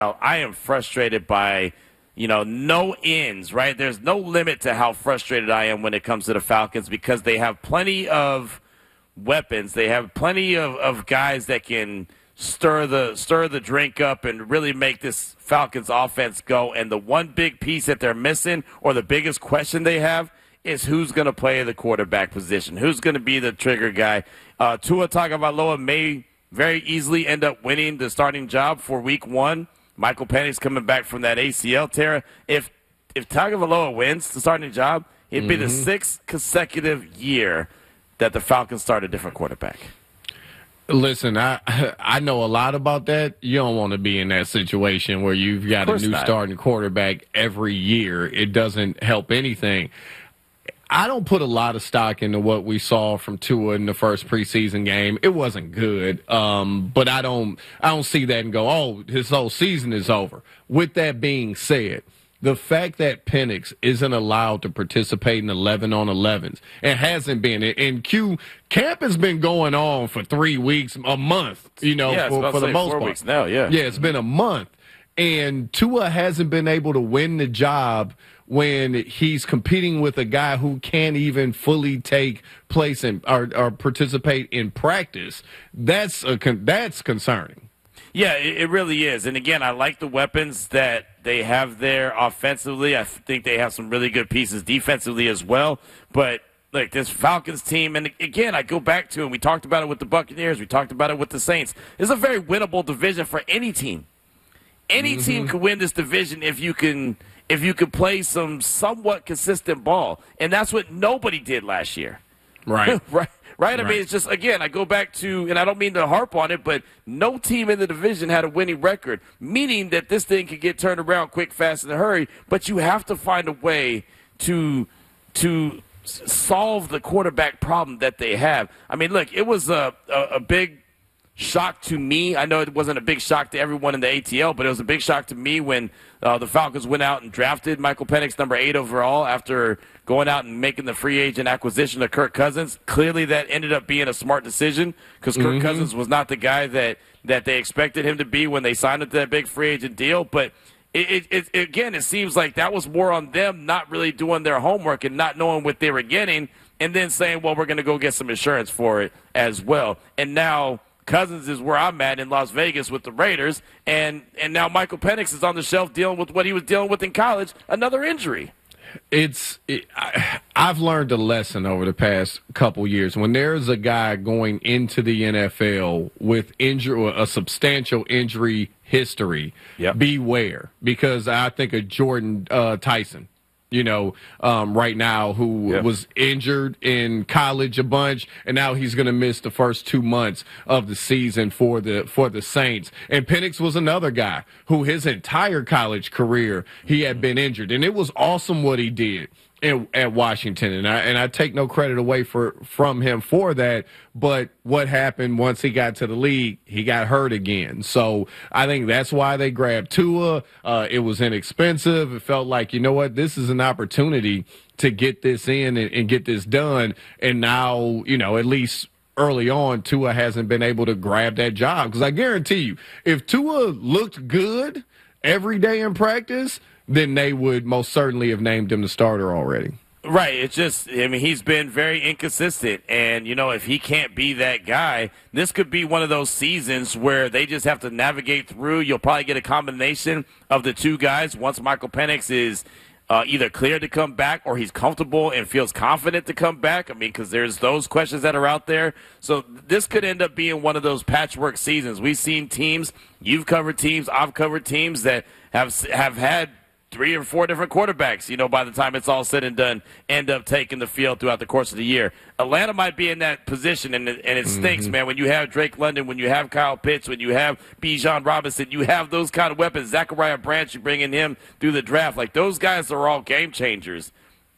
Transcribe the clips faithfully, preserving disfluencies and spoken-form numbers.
I am frustrated by, you know, no ends, right? There's no limit to how frustrated I am when it comes to the Falcons because they have plenty of weapons. They have plenty of, of guys that can stir the stir the drink up and really make this Falcons offense go. And the one big piece that they're missing, or the biggest question they have, is who's going to play the quarterback position. Who's going to be the trigger guy? Uh, Tua Tagovailoa may very easily end up winning the starting job for week one. Michael Penix coming back from that A C L tear. If if Tagovailoa wins the starting job, it'd mm-hmm. be the sixth consecutive year that the Falcons start a different quarterback. Listen, I I know a lot about that. You don't want to be in that situation where you've got a new not. starting quarterback every year. It doesn't help anything. I don't put a lot of stock into what we saw from Tua in the first preseason game. It wasn't good, um, but I don't I don't see that and go, oh, his whole season is over. With that being said, the fact that Penix isn't allowed to participate in eleven on elevens and hasn't been, and Q camp has been going on for three weeks, a month, you know, yeah, for, for the most four part. Weeks now, yeah, yeah, it's been a month, and Tua hasn't been able to win the job when he's competing with a guy who can't even fully take place in, or, or participate in practice. That's a that's concerning. Yeah, it, it really is. And again, I like the weapons that they have there offensively. I think they have some really good pieces defensively as well. But look, this Falcons team, and again, I go back to, and we talked about it with the Buccaneers, we talked about it with the Saints. It's a very winnable division for any team. Any mm-hmm. team can win this division if you can if you can play some somewhat consistent ball. And that's what nobody did last year. Right. right. Right? I right. mean, it's just, again, I go back to, and I don't mean to harp on it, but no team in the division had a winning record, meaning that this thing could get turned around quick, fast, in a hurry, but you have to find a way to to solve the quarterback problem that they have. I mean, look, it was a, a, a big shock to me. I know it wasn't a big shock to everyone in the A T L, but it was a big shock to me when uh, the Falcons went out and drafted Michael Penix, number eight overall, after going out and making the free agent acquisition of Kirk Cousins. Clearly that ended up being a smart decision because Kirk mm-hmm. Cousins was not the guy that, that they expected him to be when they signed him to that big free agent deal. But it, it, it, again, it seems like that was more on them not really doing their homework and not knowing what they were getting, and then saying, well, we're going to go get some insurance for it as well. And now Cousins is where I'm at in Las Vegas with the Raiders, and, and now Michael Penix is on the shelf dealing with what he was dealing with in college, another injury. It's it, I, I've learned a lesson over the past couple years. When there's a guy going into the N F L with injury, a substantial injury history, yep. beware. Because I think of Jordan uh, Tyson, you know, um, right now, who yep. was injured in college a bunch, and now he's going to miss the first two months of the season for the for the Saints. And Penix was another guy who his entire college career he had been injured, and it was awesome what he did in, at Washington, and I and I take no credit away for from him for that. But what happened once he got to the league, he got hurt again. So I think that's why they grabbed Tua. Uh, it was inexpensive. It felt like, you know what, this is an opportunity to get this in and, and get this done. And now, you know, at least early on, Tua hasn't been able to grab that job. Because I guarantee you, if Tua looked good every day in practice, then they would most certainly have named him the starter already. Right. It's just, I mean, he's been very inconsistent. And, you know, if he can't be that guy, this could be one of those seasons where they just have to navigate through. You'll probably get a combination of the two guys once Michael Penix is uh, either cleared to come back or he's comfortable and feels confident to come back. I mean, because there's those questions that are out there. So this could end up being one of those patchwork seasons. We've seen teams, you've covered teams, I've covered teams that have have had three or four different quarterbacks, you know, by the time it's all said and done, end up taking the field throughout the course of the year. Atlanta might be in that position, and it, and it stinks, mm-hmm. man. When you have Drake London, when you have Kyle Pitts, when you have Bijan Robinson, you have those kind of weapons. Zachariah Branch, you bring in him through the draft. Like, those guys are all game changers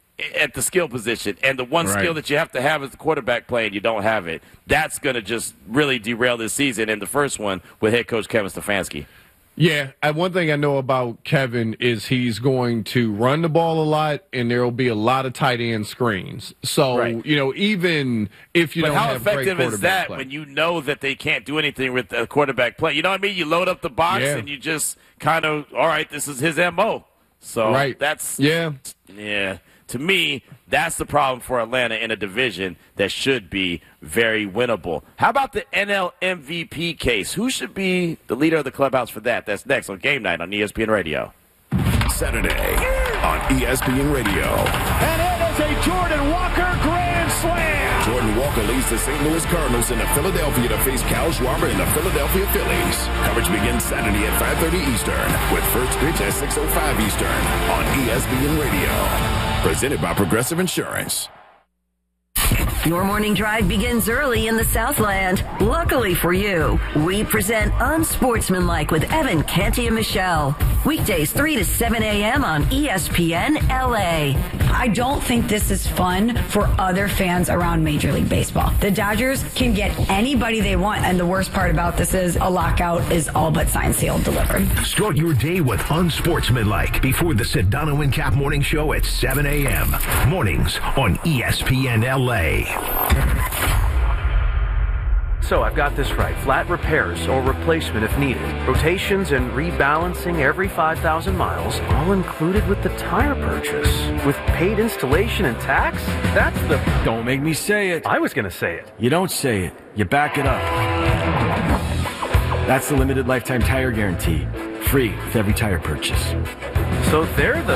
at the skill position. And the one right. skill that you have to have is the quarterback play, and you don't have it. That's going to just really derail this season, and the first one with head coach Kevin Stefanski. Yeah, and one thing I know about Kevin is he's going to run the ball a lot, and there will be a lot of tight end screens. So, right. you know, even if you but don't how have great effective quarterback is that play. when you know that they can't do anything with the quarterback play? You know what I mean? You load up the box yeah. and you just kind of, all right, this is his M O. So right. that's yeah, yeah. To me, that's the problem for Atlanta in a division that should be very winnable. How about the N L M V P case? Who should be the leader of the clubhouse for that? That's next on Game Night on E S P N Radio. Saturday on E S P N Radio. And it is a Jordan Walker grand slam. Jordan Walker leads the Saint Louis Cardinals into Philadelphia to face Kyle Schwarber and the Philadelphia Phillies. Coverage begins Saturday at five thirty Eastern with first pitch at six oh five Eastern on E S P N Radio. Presented by Progressive Insurance. Your morning drive begins early in the Southland. Luckily for you, we present Unsportsmanlike with Evan, Canty, and Michelle. Weekdays three to seven a.m. on E S P N L A. I don't think this is fun for other fans around Major League Baseball. The Dodgers can get anybody they want, and the worst part about this is a lockout is all but signed, sealed, delivered. Start your day with Unsportsmanlike before the Sedano and Cap Morning Show at seven a.m. Mornings on E S P N L A. So I've got this right. Flat repairs or replacement if needed. Rotations and rebalancing every five thousand miles, all included with the tire purchase. With paid installation and tax? That's the... Don't make me say it. I was going to say it. You don't say it. You back it up. That's the limited lifetime tire guarantee. Free with every tire purchase. So they're the...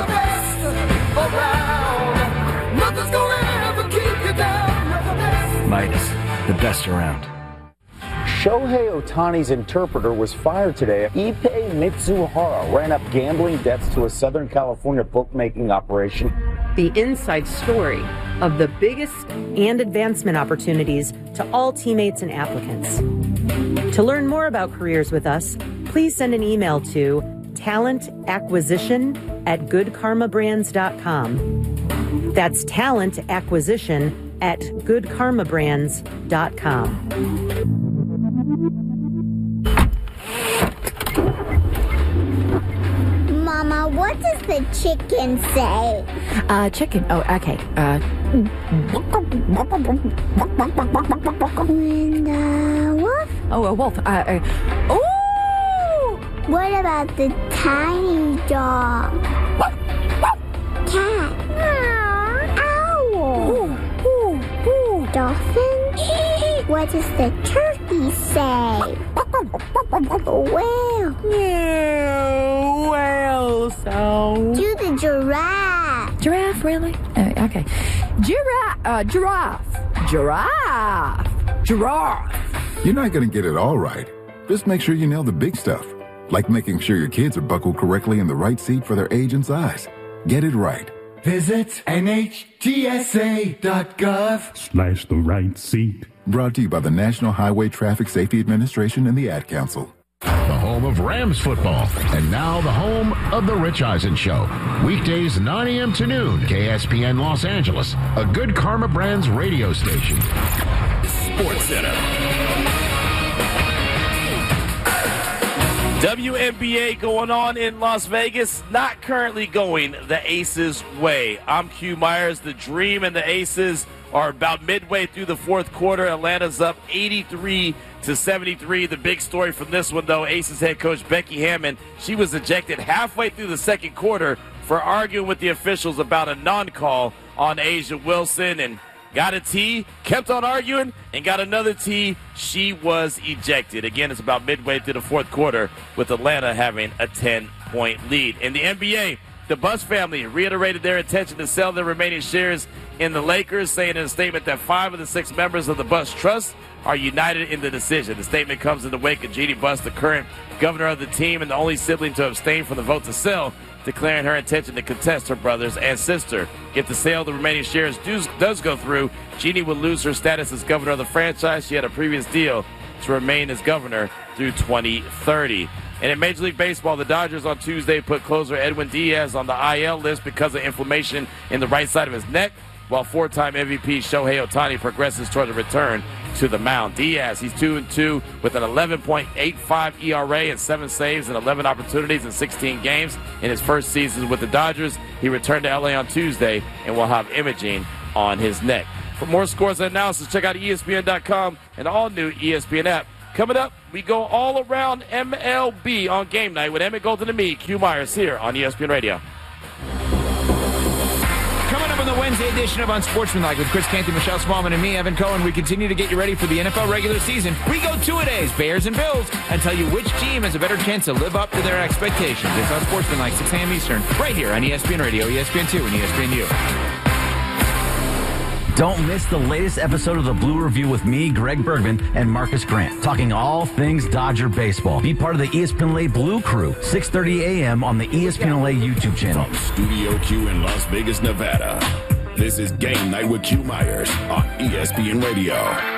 Nothing's gonna ever keep you down. Midas, the best around. Shohei Ohtani's interpreter was fired today. Ippei Mitsuhara ran up gambling debts to a Southern California bookmaking operation. The inside story of the biggest and advancement opportunities to all teammates and applicants. To learn more about careers with us, please send an email to talent acquisition at good karma brands dot com. That's talent acquisition at good karma brands dot com. Mama, what does the chicken say? Uh, chicken. Oh, okay. Uh. And uh, wolf? Oh, a wolf. Uh, uh, ooh! What about the tiny dog? Cat? Aww, owl? Ooh, ooh, ooh. Dolphin? What does the turkey say? Whale? Yeah, whale sound. Do the giraffe. Giraffe, really? Uh, okay. Giraffe. Uh, giraffe. Giraffe. Giraffe. You're not going to get it all right. Just make sure you nail the big stuff, like making sure your kids are buckled correctly in the right seat for their age and size. Get it right. Visit N H T S A dot gov slash the right seat. Brought to you by the National Highway Traffic Safety Administration and the Ad Council. The home of Rams football, and now the home of the Rich Eisen Show. Weekdays nine a.m. to noon, K S P N Los Angeles, a Good Karma Brands radio station. Sports Center. W N B A going on in Las Vegas, not currently going the Aces' way. I'm Q Myers. The Dream and the Aces are about midway through the fourth quarter. Atlanta's up eighty-three to seventy-three. The big story from this one, though, Aces head coach Becky Hammon, she was ejected halfway through the second quarter for arguing with the officials about a non-call on A'ja Wilson, and got a T, kept on arguing, and got another T. She was ejected. Again, it's about midway through the fourth quarter with Atlanta having a ten-point lead. In the N B A, the Buss family reiterated their intention to sell their remaining shares in the Lakers, saying in a statement that five of the six members of the Buss Trust are united in the decision. The statement comes in the wake of Jeannie Buss, the current governor of the team and the only sibling to abstain from the vote to sell, declaring her intention to contest her brothers and sister. If the sale of the remaining shares does, does go through, Jeannie will lose her status as governor of the franchise. She had a previous deal to remain as governor through twenty thirty. And in Major League Baseball, the Dodgers on Tuesday put closer Edwin Diaz on the I L list because of inflammation in the right side of his neck. while four-time M V P Shohei Ohtani progresses toward a return to the mound. Diaz, he's two and two with an eleven point eight five E R A and seven saves and eleven opportunities in sixteen games in his first season with the Dodgers. He returned to L A on Tuesday and will have imaging on his neck. For more scores and analysis, check out E S P N dot com and the all-new E S P N app. Coming up, we go all around M L B on Game Night with Emmett Golden and me, Q Myers, here on E S P N Radio. Coming up on the Wednesday edition of Unsportsmanlike with Chris Canty, Michelle Smallman, and me, Evan Cohen, we continue to get you ready for the N F L regular season. We go two-a-days, Bears and Bills, and tell you which team has a better chance to live up to their expectations. It's Unsportsmanlike, six a.m. Eastern, right here on E S P N Radio, E S P N two, and E S P N U. Don't miss the latest episode of the Blue Review with me, Greg Bergman, and Marcus Grant, talking all things Dodger baseball. Be part of the E S P N L A Blue Crew, six thirty a.m. on the E S P N L A YouTube channel. From Studio Q in Las Vegas, Nevada, this is Game Night with Q Myers on E S P N Radio.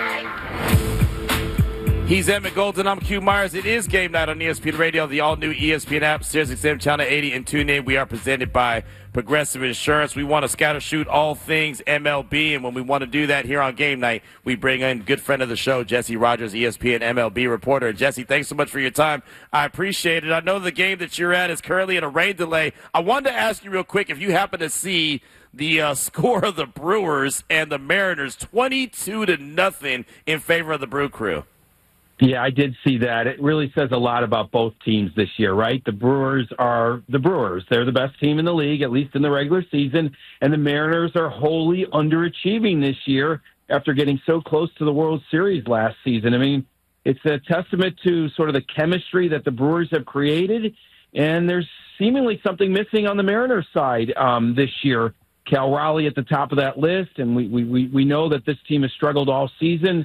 He's Emmett Golden. I'm Q Myers. It is Game Night on E S P N Radio, the all-new E S P N app, Sirius X M Channel eighty, and tune in. We are presented by Progressive Insurance. We want to scatter shoot all things M L B, and when we want to do that here on Game Night, we bring in good friend of the show, Jesse Rogers, E S P N M L B reporter. Jesse, thanks so much for your time. I appreciate it. I know the game that you're at is currently in a rain delay. I wanted to ask you real quick if you happen to see the uh, score of the Brewers and the Mariners, twenty-two to nothing in favor of the Brew Crew. Yeah, I did see that. It really says a lot about both teams this year, right? The Brewers are the Brewers. They're the best team in the league, at least in the regular season. And the Mariners are wholly underachieving this year after getting so close to the World Series last season. I mean, it's a testament to sort of the chemistry that the Brewers have created. And there's seemingly something missing on the Mariners side um, this year. Cal Raleigh at the top of that list. And we, we, we know that this team has struggled all season.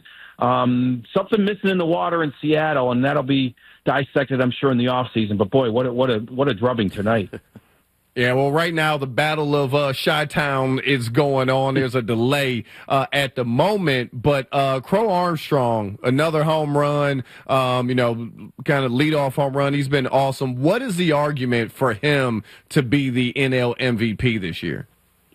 Um, something missing in the water in Seattle, and that'll be dissected, I'm sure, in the offseason. But, boy, what a, what a, what a drubbing tonight. Yeah, well, right now the Battle of uh, Chi-Town is going on. There's a delay uh, at the moment, but uh, Crow Armstrong, another home run, um, you know, kind of leadoff home run. He's been awesome. What is the argument for him to be the N L M V P this year?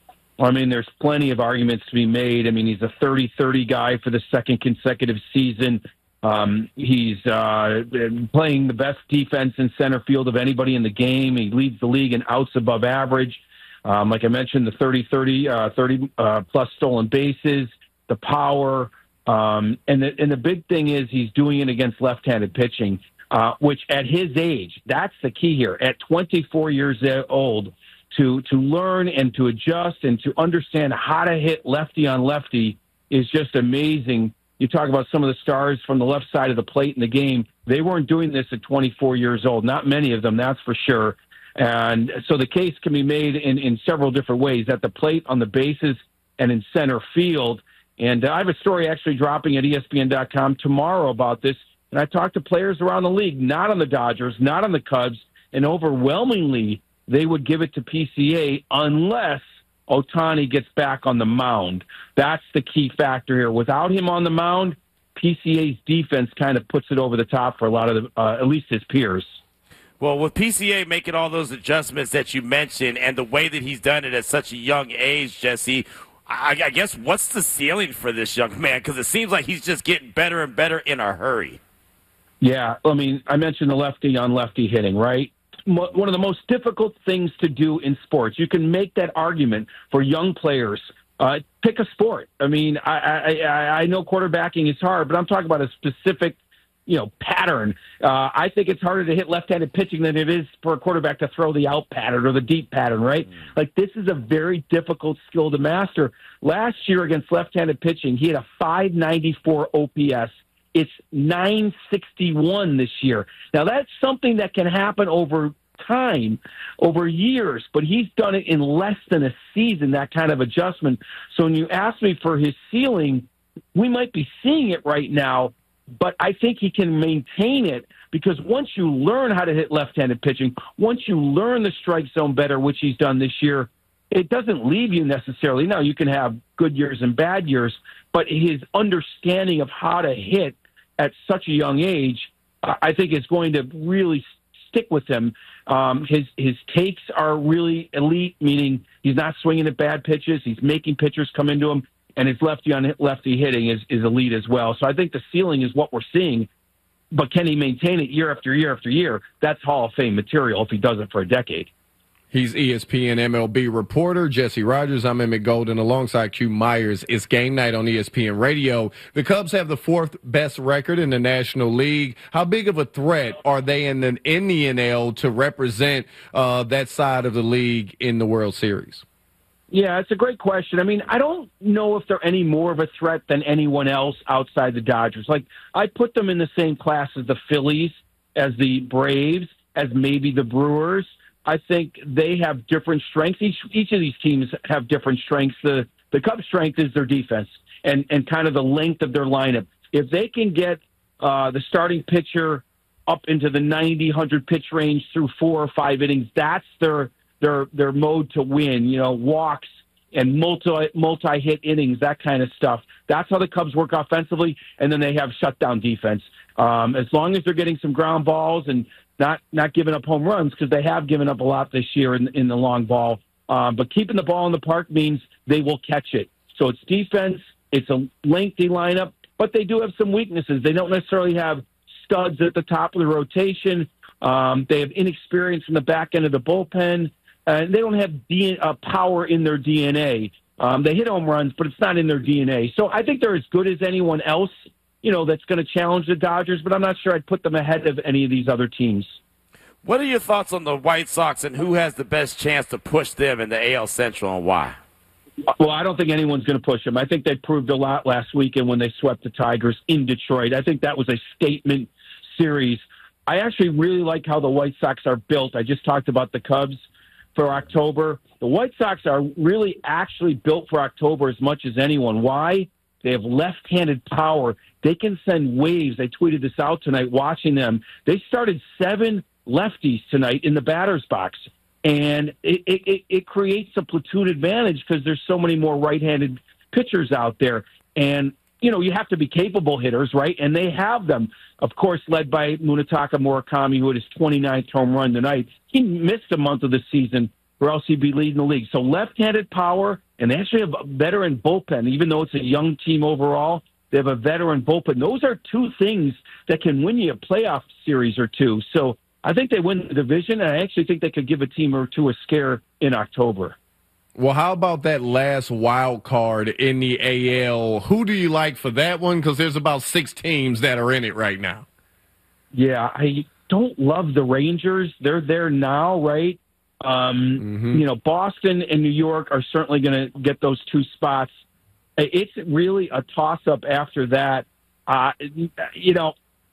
I mean, there's plenty of arguments to be made. I mean, he's a thirty thirty guy for the second consecutive season. Um, he's uh, playing the best defense in center field of anybody in the game. He leads the league in outs above average. Um, like I mentioned, the thirty thirty, uh, thirty uh, plus stolen bases, the power. Um, and, the, and the big thing is he's doing it against left-handed pitching, uh, which at his age, that's the key here. At twenty-four years old, to to learn and to adjust and to understand how to hit lefty on lefty is just amazing. You talk about some of the stars from the left side of the plate in the game. They weren't doing this at twenty-four years old. Not many of them, that's for sure. And so the case can be made in, in several different ways, at the plate, on the bases, and in center field. And I have a story actually dropping at E S P N dot com tomorrow about this. And I talked to players around the league, not on the Dodgers, not on the Cubs, and overwhelmingly they would give it to P C A unless Ohtani gets back on the mound. That's the key factor here. Without him on the mound, P C A's defense kind of puts it over the top for a lot of, the, uh, at least his peers. Well, with P C A making all those adjustments that you mentioned and the way that he's done it at such a young age, Jesse, I, I guess what's the ceiling for this young man? Because it seems like he's just getting better and better in a hurry. Yeah, I mean, I mentioned the lefty on lefty hitting, right? One of the most difficult things to do in sports. You can make that argument for young players. Uh, pick a sport. I mean, I, I, I know quarterbacking is hard, but I'm talking about a specific, you know, pattern. Uh, I think it's harder to hit left-handed pitching than it is for a quarterback to throw the out pattern or the deep pattern, right? Mm. Like, this is a very difficult skill to master. Last year against left-handed pitching, he had a five ninety-four O P S. It's nine sixty-one this year. Now, that's something that can happen over time, over years, but he's done it in less than a season, that kind of adjustment. So when you ask me for his ceiling, we might be seeing it right now, but I think he can maintain it because once you learn how to hit left-handed pitching, once you learn the strike zone better, which he's done this year, it doesn't leave you necessarily. Now, you can have good years and bad years, but his understanding of how to hit at such a young age, uh, I think is going to really stick with him. Um, his his takes are really elite, meaning he's not swinging at bad pitches. He's making pitchers come into him, and his lefty on lefty hitting is, is elite as well. So I think the ceiling is what we're seeing, but can he maintain it year after year after year? That's Hall of Fame material if he does it for a decade. He's E S P N M L B reporter Jesse Rogers. I'm Emmett Golden alongside Q Myers. It's game night on E S P N Radio. The Cubs have the fourth best record in the National League. How big of a threat are they in the, in the N L to represent uh, that side of the league in the World Series? Yeah, it's a great question. I mean, I don't know if they're any more of a threat than anyone else outside the Dodgers. Like, I put them in the same class as the Phillies, as the Braves, as maybe the Brewers. I think they have different strengths. Each each of these teams have different strengths. The the Cubs' strength is their defense and, and kind of the length of their lineup. If they can get uh, the starting pitcher up into the ninety, one hundred pitch range through four or five innings, that's their their their mode to win. You know, walks and multi multi hit innings, that kind of stuff. That's how the Cubs work offensively, and then they have shutdown defense. Um, as long as they're getting some ground balls and not not giving up home runs, because they have given up a lot this year in, in the long ball. Um, but keeping the ball in the park means they will catch it. So it's defense. It's a lengthy lineup, but they do have some weaknesses. They don't necessarily have studs at the top of the rotation. Um, they have inexperience in the back end of the bullpen. And they don't have D- uh, power in their D N A. Um, they hit home runs, but it's not in their D N A. So I think they're as good as anyone else, you know, that's going to challenge the Dodgers, but I'm not sure I'd put them ahead of any of these other teams. What are your thoughts on the White Sox and who has the best chance to push them in the A L Central and why? Well, I don't think anyone's going to push them. I think they proved a lot last weekend when they swept the Tigers in Detroit. I think that was a statement series. I actually really like how the White Sox are built. I just talked about the Cubs for October. The White Sox are really actually built for October as much as anyone. Why? They have left-handed power. They can send waves. I tweeted this out tonight watching them. They started seven lefties tonight in the batter's box, and it, it, it creates a platoon advantage because there's so many more right-handed pitchers out there. And, you know, you have to be capable hitters, right? And they have them, of course, led by Munetaka Murakami, who had his twenty-ninth home run tonight. He missed a month of the season, or else he'd be leading the league. So left-handed power, and they actually have a veteran bullpen. Even though it's a young team overall, they have a veteran bullpen. Those are two things that can win you a playoff series or two. So I think they win the division, and I actually think they could give a team or two a scare in October. Well, how about that last wild card in the A L? Who do you like for that one? Because there's about six teams that are in it right now. Yeah, I don't love the Rangers. They're there now, right? Um, mm-hmm. You know, Boston and New York are certainly going to get those two spots. It's really a toss-up after that. Uh, you know,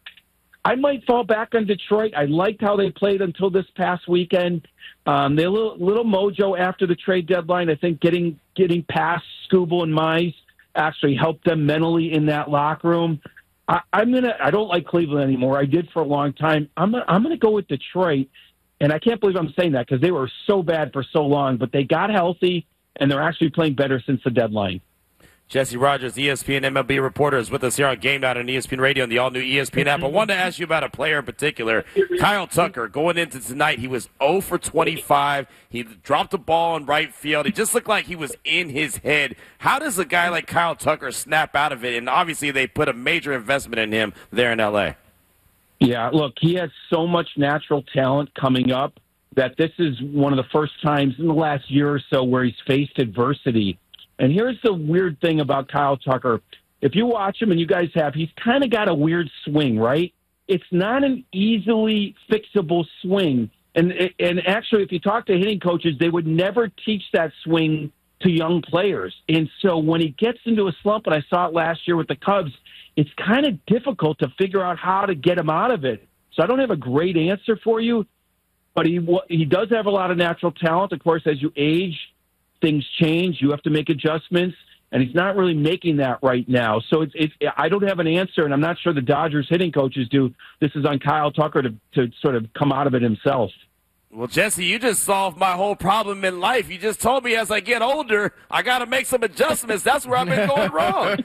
I might fall back on Detroit. I liked how they played until this past weekend. Um, they're a little, little mojo after the trade deadline. I think getting getting past Skubal and Mize actually helped them mentally in that locker room. I, I'm gonna. I don't like Cleveland anymore. I did for a long time. I'm gonna, I'm gonna go with Detroit, and I can't believe I'm saying that because they were so bad for so long. But they got healthy, and they're actually playing better since the deadline. Jesse Rogers, E S P N M L B reporter, is with us here on Game Night on E S P N Radio and the all-new E S P N app. I wanted to ask you about a player in particular, Kyle Tucker. Going into tonight, he was zero for twenty-five. He dropped the ball in right field. It just looked like he was in his head. How does a guy like Kyle Tucker snap out of it? And obviously they put a major investment in him there in L A. Yeah, look, he has so much natural talent coming up that this is one of the first times in the last year or so where he's faced adversity. And here's the weird thing about Kyle Tucker. If you watch him, and you guys have, he's kind of got a weird swing, right? It's not an easily fixable swing. And and actually, if you talk to hitting coaches, they would never teach that swing to young players. And so when he gets into a slump, and I saw it last year with the Cubs, it's kind of difficult to figure out how to get him out of it. So I don't have a great answer for you, but he he does have a lot of natural talent. Of course, as you age, things change. You have to make adjustments, and he's not really making that right now. So it's, it's, I don't have an answer, and I'm not sure the Dodgers hitting coaches do. This is on Kyle Tucker to, to sort of come out of it himself. Well, Jesse, you just solved my whole problem in life. You just told me as I get older, I got to make some adjustments. That's where I've been going wrong.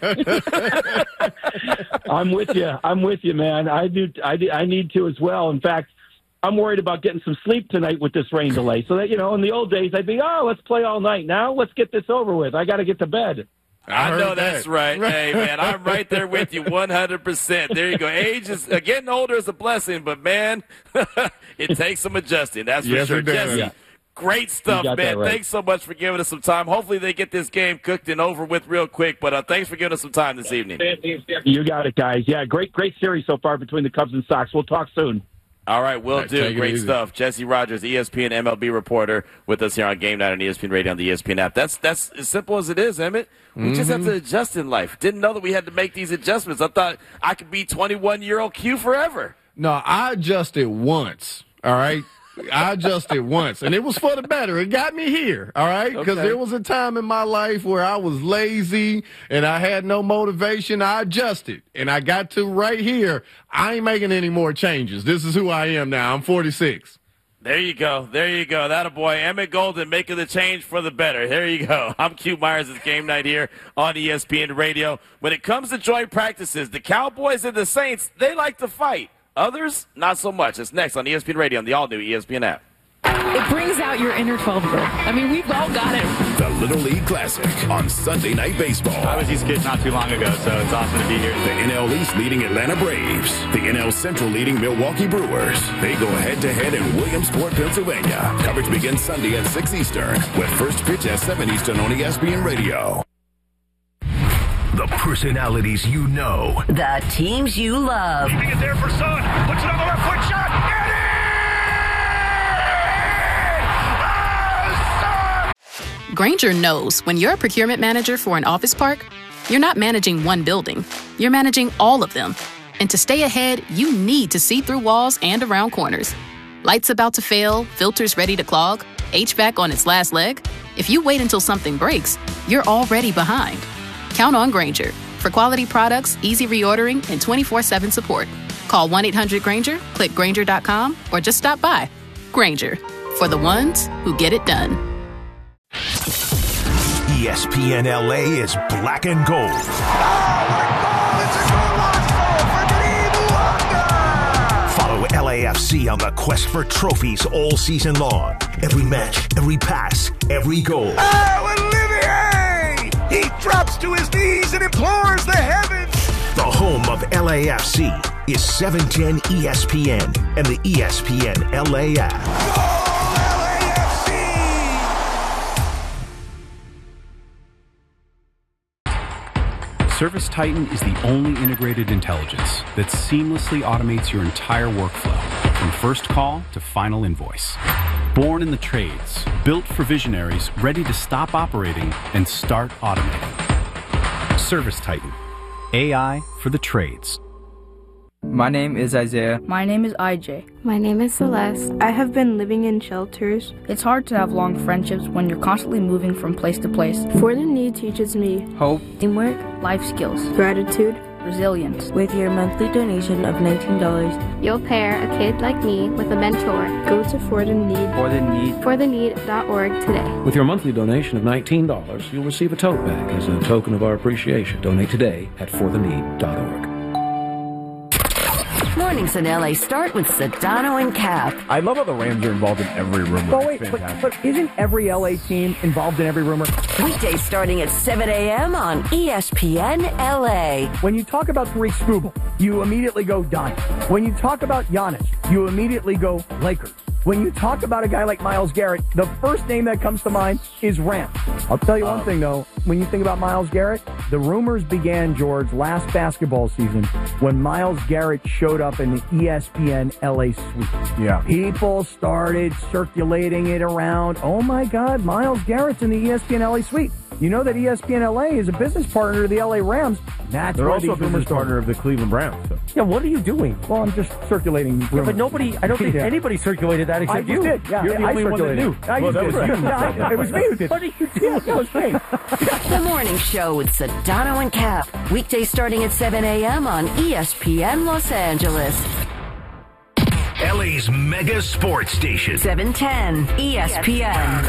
I'm with you. I'm with you, man. I do. I, do, I need to as well. In fact, I'm worried about getting some sleep tonight with this rain delay. So that, you know, in the old days, I'd be, oh, let's play all night. Now let's get this over with. I got to get to bed. I, I know that's right. Hey, man, I'm right there with you one hundred percent. There you go. Age is uh, getting older is a blessing, but, man, it takes some adjusting. That's for yes, sure. It does. Jesse, Yeah. great stuff, man. Right. Thanks so much for giving us some time. Hopefully they get this game cooked and over with real quick, but uh, thanks for giving us some time this evening. You got it, guys. Yeah, great, great series so far between the Cubs and Sox. We'll talk soon. All right, will All right, do. Great stuff. Jesse Rogers, E S P N M L B reporter, with us here on Game Night on E S P N Radio on the E S P N app. That's that's as simple as it is, Emmett. We mm-hmm. just have to adjust in life. Didn't know that we had to make these adjustments. I thought I could be twenty-one-year-old Q forever. No, I adjusted once, all right? I adjusted once, and it was for the better. It got me here, all right? Because Okay. there was a time in my life where I was lazy and I had no motivation. I adjusted, and I got to right here. I ain't making any more changes. This is who I am now. I'm forty-six. There you go. There you go. That a boy. Emmett Golden making the change for the better. There you go. I'm Q Myers. It's Game Night here on E S P N Radio. When it comes to joint practices, the Cowboys and the Saints, they like to fight. Others, not so much. It's next on E S P N Radio on the all-new E S P N app. It brings out your inner twelve-year-old. I mean, we've all got it. The Little League Classic on Sunday Night Baseball. I was these kids not too long ago, so it's awesome to be here. The N L East leading Atlanta Braves. The N L Central leading Milwaukee Brewers. They go head-to-head in Williamsport, Pennsylvania. Coverage begins Sunday at six Eastern with first pitch at seven Eastern on E S P N Radio. The personalities you know. The teams you love. Keeping it there for Son. Puts it on the left foot shot. Get it! Oh, Son! Grainger knows when you're a procurement manager for an office park, you're not managing one building. You're managing all of them. And to stay ahead, you need to see through walls and around corners. Lights about to fail, filters ready to clog, H V A C on its last leg. If you wait until something breaks, you're already behind. Count on Grainger for quality products, easy reordering, and twenty-four seven support. Call one eight hundred Grainger, click Grainger dot com, or just stop by. Grainger, for the ones who get it done. E S P N L A is black and gold. Follow L A F C on the quest for trophies all season long. Every match, every pass, every goal. Oh, Olivier! He drops to his knees and implores the heavens. The home of L A F C is seven ten E S P N and the E S P N L A app. L A F C! Service Titan is the only integrated intelligence that seamlessly automates your entire workflow, from first call to final invoice. Born in the trades, built for visionaries ready to stop operating and start automating. Service Titan, A I for the trades. My name is Isaiah. My name is I J. My name is Celeste. I have been living in shelters. It's hard to have long friendships when you're constantly moving from place to place. For the Need teaches me hope, teamwork, life skills, gratitude, resilience. With your monthly donation of nineteen dollars, you'll pair a kid like me with a mentor. Go to For the Need. For the Need. For the need dot org today. With your monthly donation of nineteen dollars, you'll receive a tote bag as a token of our appreciation. Donate today at for the need dot org. Mornings in L A start with Sedano and Cap. I love how the Rams are involved in every rumor. Oh, wait, but, but isn't every L A team involved in every rumor? Weekdays starting at seven a.m. on E S P N L A. When you talk about Tariq Skubal, you immediately go Donnie. When you talk about Giannis, you immediately go Lakers. When you talk about a guy like Myles Garrett, the first name that comes to mind is Rams. I'll tell you one thing, though. When you think about Myles Garrett, the rumors began, George, last basketball season when Myles Garrett showed up in the E S P N L A suite. Yeah. People started circulating it around. Oh, my God, Myles Garrett's in the E S P N L A suite. You know that E S P N L A is a business partner of the L A Rams. That's They're where also a these business rumors partner of the Cleveland Browns. So. Yeah, what are you doing? Well, I'm just circulating rumors. Yeah, but nobody, I don't think yeah. anybody circulated that except I you. Did. Yeah, You're the I only one that knew. I well, that did. was you. Yeah, I, it was me who did. What are you doing? That was me. The Morning Show with Sedano and Cap. Weekdays starting at seven a.m. on E S P N Los Angeles. L A's mega sports station. seven ten E S P N.